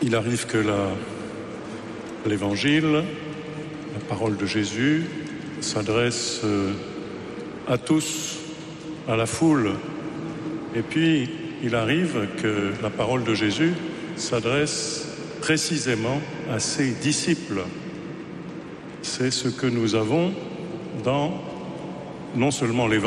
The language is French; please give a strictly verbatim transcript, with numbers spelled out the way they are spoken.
Il arrive que la, l'Évangile, la parole de Jésus, s'adresse à tous, à la foule. Et puis, il arrive que la parole de Jésus s'adresse précisément à ses disciples. C'est ce que nous avons dans non seulement l'Évangile,